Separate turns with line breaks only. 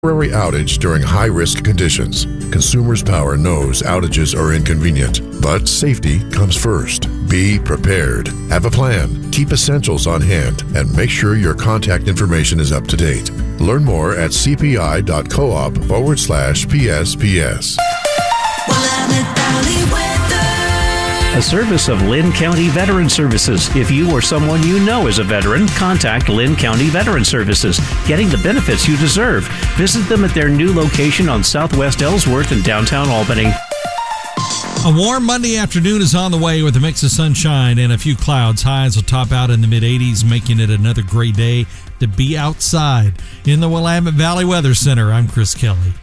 temporary outage during high-risk conditions. Consumers Power knows outages are inconvenient, but safety comes first. Be prepared. Have a plan. Keep essentials on hand and make sure your contact information is up to date. Learn more at cpi.coop/PSPS.
A service of Lynn County Veteran Services. If you or someone you know is a veteran, contact Lynn County Veteran Services, getting the benefits you deserve. Visit them at their new location on Southwest Ellsworth in downtown Albany.
A warm Monday afternoon is on the way with a mix of sunshine and a few clouds. Highs will top out in the mid-80s, making it another great day to be outside. In the Willamette Valley Weather Center, I'm Chris Kelly.